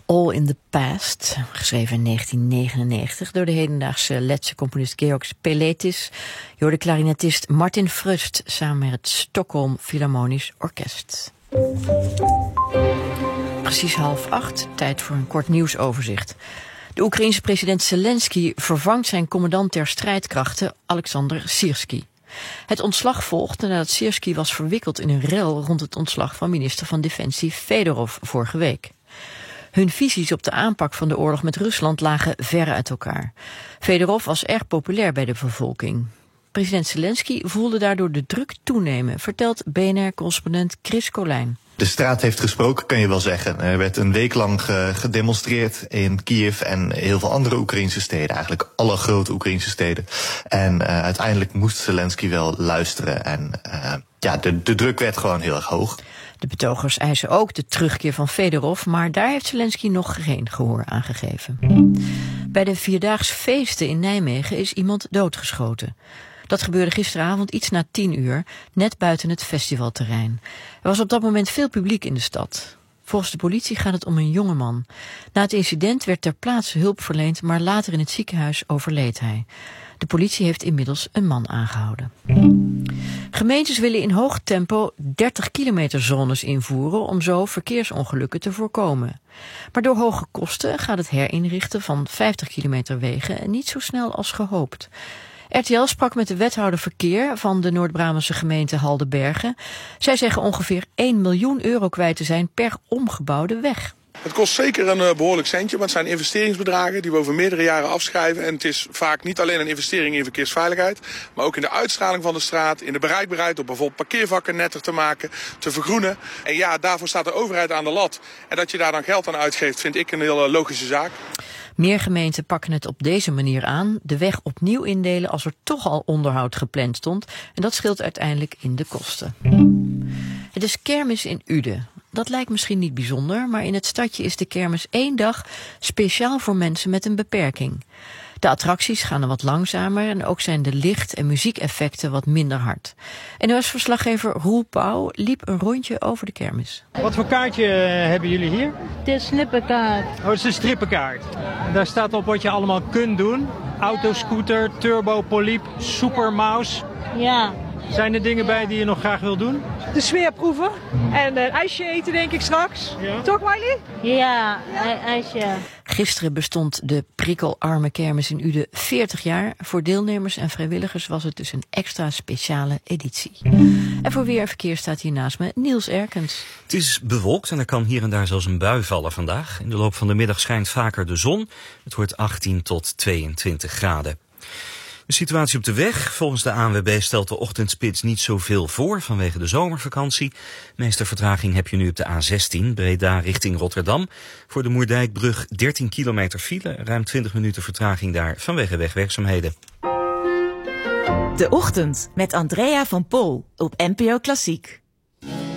All in the Past, geschreven in 1999 door de hedendaagse Letse componist Georg Peletis, door de klarinetist Martin Fröst samen met het Stockholm Philharmonisch Orkest. Precies 7:30, tijd voor een kort nieuwsoverzicht. De Oekraïense president Zelensky vervangt zijn commandant der strijdkrachten, Alexander Syrskij. Het ontslag volgde nadat Syrskij was verwikkeld in een rel rond het ontslag van minister van Defensie Fedorov vorige week. Hun visies op de aanpak van de oorlog met Rusland lagen ver uit elkaar. Fedorov was erg populair bij de bevolking. President Zelensky voelde daardoor de druk toenemen, vertelt BNR-correspondent Chris Colijn. De straat heeft gesproken, kan je wel zeggen. Er werd een week lang gedemonstreerd in Kiev en heel veel andere Oekraïnse steden. Eigenlijk alle grote Oekraïnse steden. En uiteindelijk moest Zelensky wel luisteren. En de druk werd gewoon heel erg hoog. De betogers eisen ook de terugkeer van Fedorov, maar daar heeft Zelensky nog geen gehoor aan gegeven. Bij de Vierdaags feesten in Nijmegen is iemand doodgeschoten. Dat gebeurde gisteravond iets na 10:00, net buiten het festivalterrein. Er was op dat moment veel publiek in de stad. Volgens de politie gaat het om een jongeman. Na het incident werd ter plaatse hulp verleend, maar later in het ziekenhuis overleed hij. De politie heeft inmiddels een man aangehouden. Gemeentes willen in hoog tempo 30-kilometer-zones invoeren om zo verkeersongelukken te voorkomen. Maar door hoge kosten gaat het herinrichten van 50-kilometer wegen niet zo snel als gehoopt. RTL sprak met de wethouder verkeer van de Noord-Brabantse gemeente Haldenbergen. Zij zeggen ongeveer 1 miljoen euro kwijt te zijn per omgebouwde weg. Het kost zeker een behoorlijk centje, maar het zijn investeringsbedragen die we over meerdere jaren afschrijven. En het is vaak niet alleen een investering in verkeersveiligheid, maar ook in de uitstraling van de straat, in de bereikbaarheid om bijvoorbeeld parkeervakken netter te maken, te vergroenen. En ja, daarvoor staat de overheid aan de lat. En dat je daar dan geld aan uitgeeft, vind ik een heel logische zaak. Meer gemeenten pakken het op deze manier aan, de weg opnieuw indelen als er toch al onderhoud gepland stond. En dat scheelt uiteindelijk in de kosten. Het is kermis in Uden. Dat lijkt misschien niet bijzonder, maar in het stadje is de kermis 1 dag speciaal voor mensen met een beperking. De attracties gaan er wat langzamer en ook zijn de licht- en muziekeffecten wat minder hard. NOS-verslaggever Roel Pauw liep een rondje over de kermis. Wat voor kaartje hebben jullie hier? Het is een snippenkaart. Oh, het is een strippenkaart. Daar staat op wat je allemaal kunt doen. Autoscooter, turbo, poliep, supermouse. Ja. Zijn er dingen bij die je nog graag wil doen? De sfeer proeven en een ijsje eten denk ik straks. Ja. Toch Wiley? Ja, ijsje. Gisteren bestond de prikkelarme kermis in Uden 40 jaar. Voor deelnemers en vrijwilligers was het dus een extra speciale editie. En voor weer en verkeer staat hier naast me Niels Erkens. Het is bewolkt en er kan hier en daar zelfs een bui vallen vandaag. In de loop van de middag schijnt vaker de zon. Het wordt 18 tot 22 graden. De situatie op de weg. Volgens de ANWB stelt de ochtendspits niet zoveel voor vanwege de zomervakantie. Meeste vertraging heb je nu op de A16 Breda richting Rotterdam. Voor de Moerdijkbrug 13 kilometer file, ruim 20 minuten vertraging daar vanwege wegwerkzaamheden. De Ochtend met Andrea van Pol op NPO Klassiek.